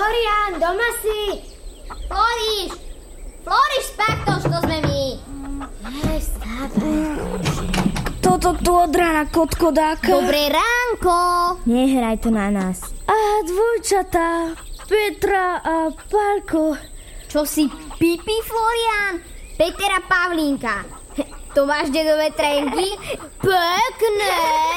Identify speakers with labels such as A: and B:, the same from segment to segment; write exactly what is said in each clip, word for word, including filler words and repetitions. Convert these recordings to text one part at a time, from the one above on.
A: Florian, doma si? Floriš! Floriš, spáchtoš, to sme my. Hej, stávaj.
B: Toto tu od rána kotkodák.
A: Dobré ránko.
C: Nehraj to na nás.
B: A dvojčatá, Petra a Pálko.
A: Čo si pipi, Florian? Peter a Pavlínka. To máš dedové trenky? Pekné.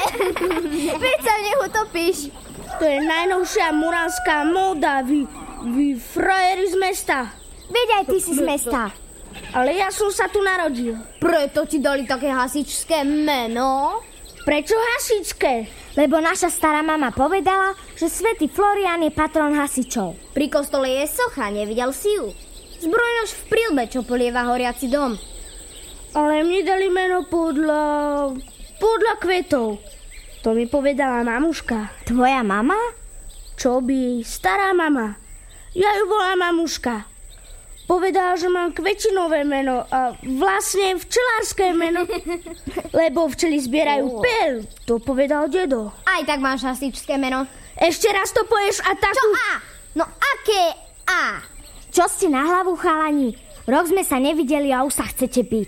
A: Veď sa v nech utopíš.
B: To je najnovšia muránska móda, vy, vy frajeri z mesta.
C: Veď aj ty si z mesta.
B: Ale ja som sa tu narodil.
A: Preto ti dali také hasičské meno?
B: Prečo hasičské?
C: Lebo naša stará mama povedala, že svätý Florian je patron hasičov.
A: Pri kostole je socha, nevidel si ju? Zbrojnož v prílbe, čo polieva horiaci dom.
B: Ale mne dali meno podľa... podľa kvetov. To mi povedala mamuška.
C: Tvoja mama?
B: Čo by? Stará mama. Ja ju volám mamuška. Povedala, že mám kvetinové meno a vlastne včelárske meno, lebo včely zbierajú
A: oh.
B: peľ. To povedal dedo.
A: Aj tak máš hasičské meno.
B: Ešte raz to povieš a takú...
A: Čo A? No aké A?
C: Čo ste na hlavu, chalani? Rok sme sa nevideli a už sa chcete byť.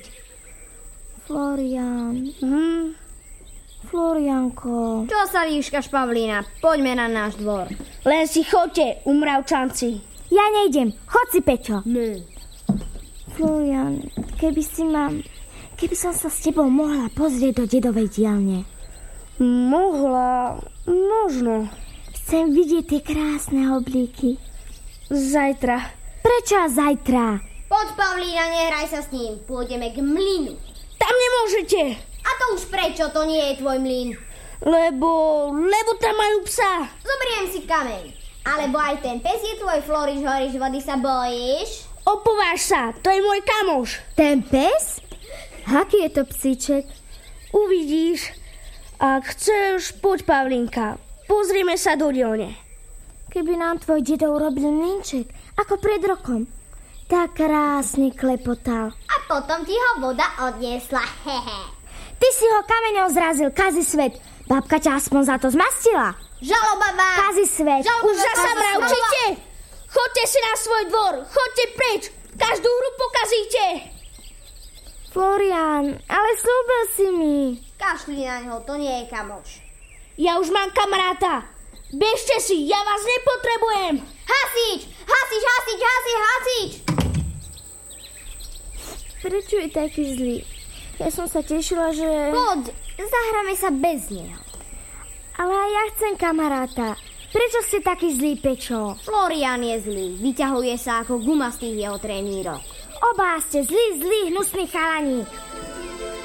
C: Florian.
B: Hm.
C: Florianko.
A: Čo sa výškaš, Pavlína? Poďme na náš dvor.
B: Len si chodte, umravčanci.
C: Ja nejdem. Chod si, Peťo.
A: Ne.
C: Florian, keby si ma... Keby som sa s tebou mohla pozrieť do dedovej dielne.
B: Mohla... Možno.
C: Chcem vidieť tie krásne oblíky.
B: Zajtra.
C: Prečo zajtra?
A: Poď, Pavlína, nehraj sa s ním. Pôjdeme k mlynu.
B: Tam nemôžete.
A: A to už prečo? To nie je tvoj mlyn.
B: Lebo... Lebo tam majú psa.
A: Zoberiem si kameň. Alebo aj ten pes je tvoj, Floriš, horíš, vody sa bojíš?
B: Opováž sa, to je môj kamoš.
C: Ten pes? Aký je to psíček?
B: Uvidíš. Ak chceš, poď, Pavlinka. Pozrieme sa do dielne.
C: Keby nám tvoj dedo urobil mlynček, ako pred rokom, tak krásne klepotal.
A: A potom ti ho voda odniesla, hehe.
C: Ty si ho kameňom zrazil, kazi svet. Babka ťa aspoň za to zmastila.
A: Žaloba vám!
C: Kazi svet!
A: Žaloba
B: Už zasa mravčíte! Chodte si na svoj dvor! Chodte preč! Každú hru pokazíte!
C: Florian, ale slúbil si mi.
A: Kašli na ňo, to nie je kamoš.
B: Ja už mám kamaráta. Bežte si, ja vás nepotrebujem.
A: Hasič! Hasič, hasič, hasič, hasič!
C: Prečo je taký zlý? Ja som sa tešila, že...
A: Poď, zahráme sa bez neho.
C: Ale aj ja chcem kamaráta. Prečo ste taký zlý, Pečo?
A: Florian je zlý, vyťahuje sa ako guma z tých jeho trenírok.
C: Oba ste zlí, zlí, hnusní chalani.